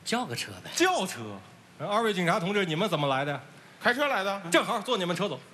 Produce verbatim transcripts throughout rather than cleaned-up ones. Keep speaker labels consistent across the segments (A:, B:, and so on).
A: 叫个车呗。
B: 轿车。二位警察同志，你们怎么来的？
C: 开车来的。
B: 正好坐你们车走。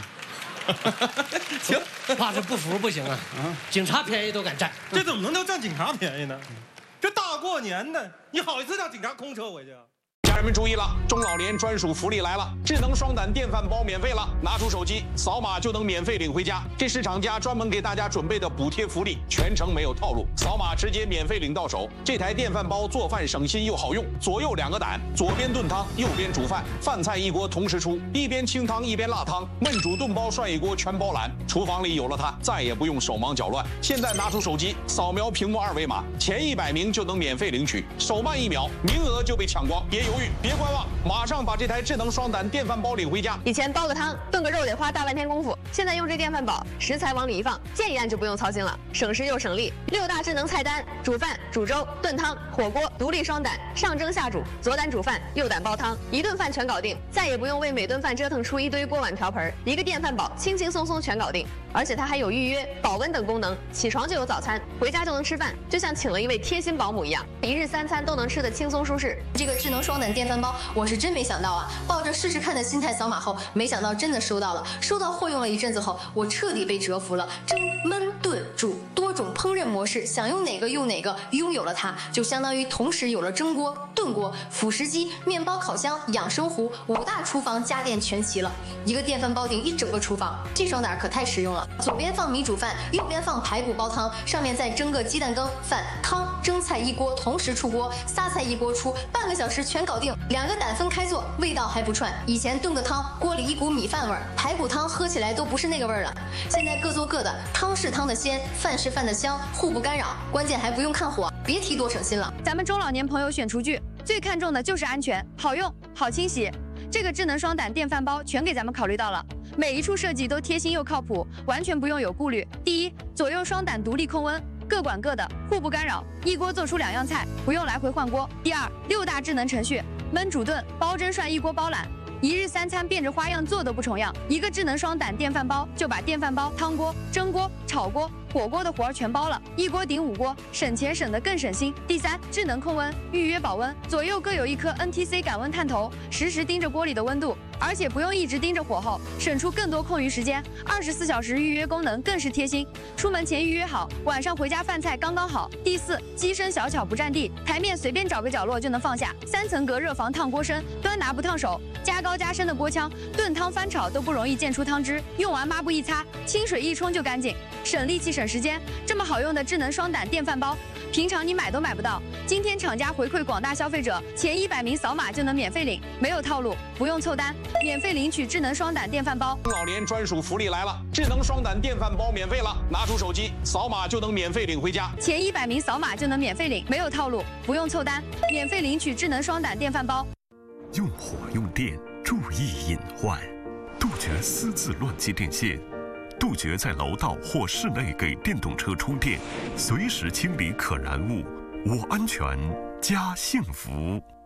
B: 行，
A: 怕是不服不行啊！警察便宜都敢占，
B: 这怎么能叫占警察便宜呢？这大过年的，你好意思让警察空车回去啊？
D: 家人们注意了，中老年专属福利来了！智能双胆电饭煲免费了，拿出手机扫码就能免费领回家。这是厂家专门给大家准备的补贴福利，全程没有套路，扫码直接免费领到手。这台电饭煲做饭省心又好用，左右两个胆，左边炖汤，右边煮饭，饭菜一锅同时出，一边清汤一边辣汤，焖煮炖煲涮一锅全包揽。厨房里有了它，再也不用手忙脚乱。现在拿出手机扫描屏幕二维码，前一百名就能免费领取，手慢一秒，名额就被抢光，别犹豫。别观望，马上把这台智能双胆电饭煲领回家。
E: 以前煲个汤、炖个肉得花大半天功夫，现在用这电饭煲，食材往里一放，键一按就不用操心了，省时又省力。六大智能菜单：煮饭、煮粥、炖汤、火锅、独立双胆、上蒸下煮、左胆煮饭、右胆煲汤，一顿饭全搞定，再也不用为每顿饭折腾出一堆锅碗瓢盆。一个电饭煲，轻轻松松全搞定。而且它还有预约、保温等功能，起床就有早餐，回家就能吃饭，就像请了一位贴心保姆一样，一日三餐都能吃得轻松舒适。
F: 这个智能双胆电饭煲，我是真没想到啊！抱着试试看的心态扫码后，没想到真的收到了。收到货用了一阵子后，我彻底被折服了。蒸、焖、炖、煮多种烹饪模式，想用哪个用哪个。拥有了它，就相当于同时有了蒸锅、炖锅、辅食机、面包烤箱、养生壶，五大厨房家电全齐了。一个电饭煲顶一整个厨房，这双胆可太实用了。左边放米煮饭，右边放排骨煲汤，上面再蒸个鸡蛋羹、饭、汤、蒸菜一锅同时出锅，仨菜一锅出，半个小时全搞定。两个胆分开做，味道还不串。以前炖个汤，锅里一股米饭味儿，排骨汤喝起来都不是那个味儿了。现在各做各的，汤是汤的鲜，饭是饭的香，互不干扰，关键还不用看火，别提多省心了。
E: 咱们中老年朋友选厨具，最看重的就是安全、好用、好清洗。这个智能双胆电饭煲全给咱们考虑到了，每一处设计都贴心又靠谱，完全不用有顾虑。第一，左右双胆独立控温，各管各的，互不干扰，一锅做出两样菜，不用来回换锅。第二，六大智能程序，焖煮炖、煲蒸涮一锅包揽，一日三餐变着花样做都不重样。一个智能双胆电饭煲就把电饭煲、汤锅、蒸锅、炒锅、火锅的活儿全包了，一锅顶五锅，省钱省得更省心。第三，智能控温，预约保温，左右各有一颗 N T C 感温探头，实时盯着锅里的温度，而且不用一直盯着火候，省出更多空余时间。二十四小时预约功能更是贴心，出门前预约好，晚上回家饭菜刚刚好。第四，机身小巧不占地，台面随便找个角落就能放下，三层隔热防烫锅身，端拿不烫手，加高加深的锅腔，炖汤翻炒都不容易溅出汤汁，用完抹布一擦，清水一冲就干净，省力气省时间。这么好用的智能双胆电饭煲，平常你买都买不到。今天厂家回馈广大消费者，前一百名扫码就能免费领，没有套路，不用凑单，免费领取智能双胆电饭煲。
D: 中老年专属福利来了，智能双胆电饭煲免费了，拿出手机扫码就能免费领回家。
E: 前一百名扫码就能免费领，没有套路，不用凑单，免费领取智能双胆电饭煲。
G: 用火用电，注意隐患，杜绝私自乱接电线。杜绝在楼道或室内给电动车充电，随时清理可燃物，我安全家幸福。